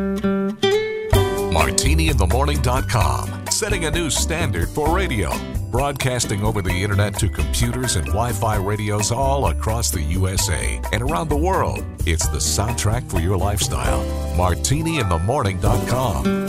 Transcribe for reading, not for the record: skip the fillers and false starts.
MartiniInTheMorning.com, setting a new standard for radio. Broadcasting over the internet to computers and Wi-Fi radios all across the USA and around the world. It's the soundtrack for your lifestyle. MartiniInTheMorning.com.